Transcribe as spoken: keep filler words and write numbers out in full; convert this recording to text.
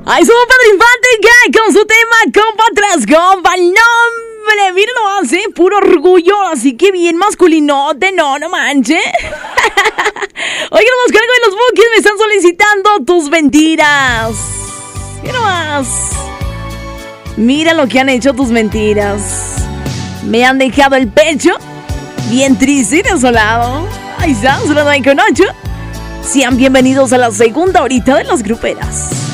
Ahí somos Pedro Infante, que con su tema compa tras compa. Nombre, miren nomás, ¿eh? Puro orgullo, así que bien masculinote, no, no manche. Oigan, nos cargo de los bookies, me están solicitando tus mentiras. Mira nomás. Mira lo que han hecho tus mentiras. Me han dejado el pecho bien triste y desolado. Ahí está, son las nueve con ocho. Sean bienvenidos a la segunda horita de las gruperas.